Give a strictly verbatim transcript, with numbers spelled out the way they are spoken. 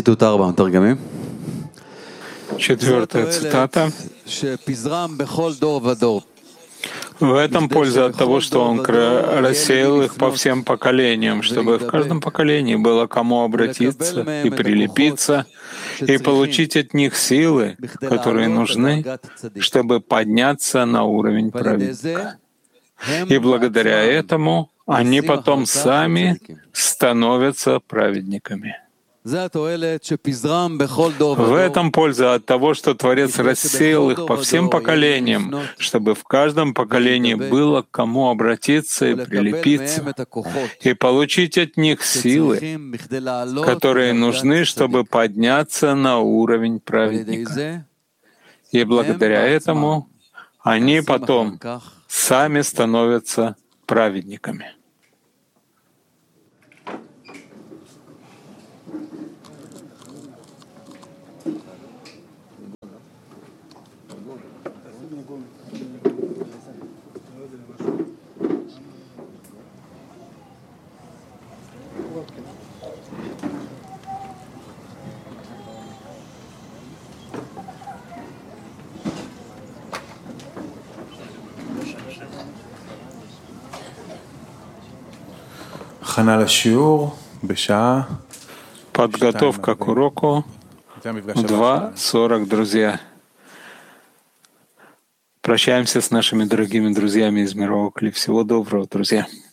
Четвертая цитата. В этом польза от того, что он рассеял их по всем поколениям, чтобы в каждом поколении было кому обратиться и прилепиться, и получить от них силы, которые нужны, чтобы подняться на уровень праведника. И благодаря этому они потом сами становятся праведниками. В этом польза от того, что Творец рассеял их по всем поколениям, чтобы в каждом поколении было к кому обратиться и прилепиться, и получить от них силы, которые нужны, чтобы подняться на уровень праведника. И благодаря этому они потом сами становятся праведниками. Подготовка к уроку в два сорок, друзья. Прощаемся с нашими дорогими друзьями из мирового клипа. Всего доброго, друзья.